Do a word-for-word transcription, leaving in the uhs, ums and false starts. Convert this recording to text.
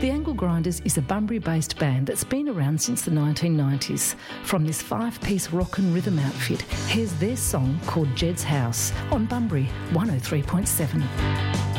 The Angle Grinders is a Bunbury-based band that's been around since the nineteen nineties. From this five-piece rock and rhythm outfit, here's their song called Jed's House on Bunbury one oh three point seven.